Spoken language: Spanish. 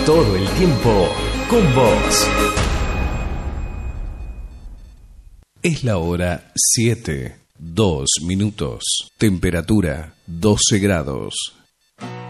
todo el tiempo con vos. Es la hora 7:02. Temperatura 12 grados.